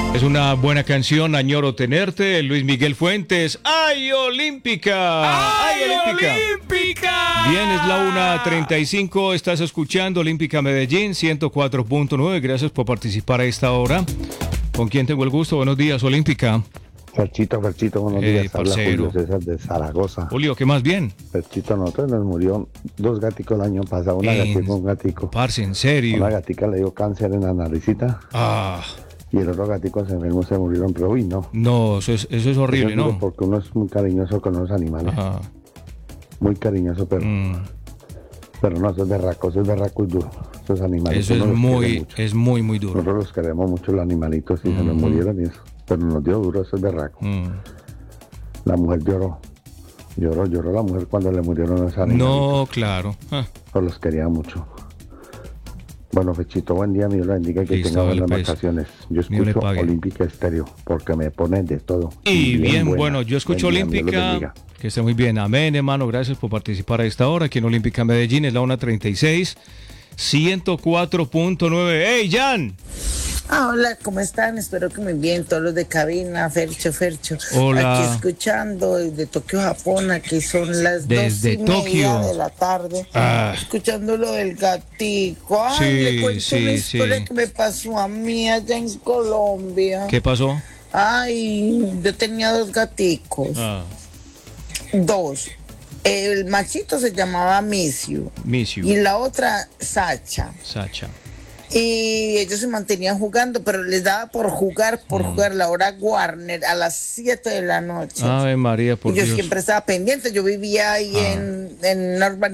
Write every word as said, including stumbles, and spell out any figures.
Es una buena canción, Añoro Tenerte, Luis Miguel Fuentes. ¡Ay, Olímpica! ¡Ay, Olímpica! Olímpica! Bien, es la una treinta y cinco, estás escuchando Olímpica Medellín, ciento cuatro punto nueve. Gracias por participar a esta hora. ¿Con quién tengo el gusto? Buenos días, Olímpica. Ferchito, Ferchito, buenos Eh, días. Habla parcero. Julio César de Zaragoza. Julio, ¿qué más bien? Ferchito, nosotros nos murió dos gaticos el año pasado, una En- gatica y un gatico. Parce, en serio. Una gatica le dio cáncer en la naricita Ah, y el otro gatico se enfermó, se murieron, pero uy, no. no, eso es, eso es horrible, Eso es duro ¿no? Porque uno es muy cariñoso con los animales, Ajá. muy cariñoso, pero, Mm, pero no, eso es berraco, eso es berraco y duro. Esos animales, Eso es uno los quiere muy, mucho. es muy, muy duro. Nosotros los queremos mucho, los animalitos, y se nos Ujú. murieron y eso. Pero nos dio duro, eso es berraco. Mm. La mujer lloró, lloró, lloró la mujer cuando le murieron los animales. No, claro. Ah, Pues los quería mucho. Bueno, Fechito, buen día, Dios lo bendiga y que Listo, tenga vale, buenas pues. vacaciones. Yo Dios le escucho pague. Olímpica Estéreo porque me ponen de todo. Y bien, buena. bueno, yo escucho Buen día, Dios los Olímpica, bendiga. que esté muy bien. Amén, hermano, gracias por participar a esta hora. Aquí en Olímpica Medellín es la una treinta y seis, ciento cuatro punto nueve. ¡Hey, Jan! Ah, hola, ¿cómo están? Espero que muy bien, todos los de cabina, Fercho, Fercho. Hola. Aquí escuchando desde Tokio, Japón, aquí son las Desde dos y media Tokio. de la tarde. Ah. Escuchando lo del gatico. Ay, Sí, le cuento sí, una historia sí. que me pasó a mí allá en Colombia. ¿Qué pasó? Ay, yo tenía dos gaticos. Ah, Dos. El machito se llamaba Misiu miss you, y la otra Sacha. Sacha. Y ellos se mantenían jugando, pero les daba por jugar, por jugar la hora Warner a las siete de la noche. Ave María, por y yo Dios. siempre estaba pendiente, yo vivía ahí Ah. en, en una urbanización